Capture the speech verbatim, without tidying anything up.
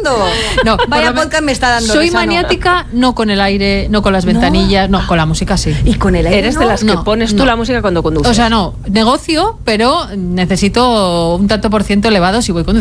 escuchando. No, Vaya por lo podcast me está dando. Soy Rosano. maniática, no con el aire, no con las ventanillas, no, no con la música sí. ¿Y con el aire Eres no? de las que No, pones tú no. la música cuando conduces. O sea, no, negocio, pero necesito un tanto por ciento elevado si voy conduciendo.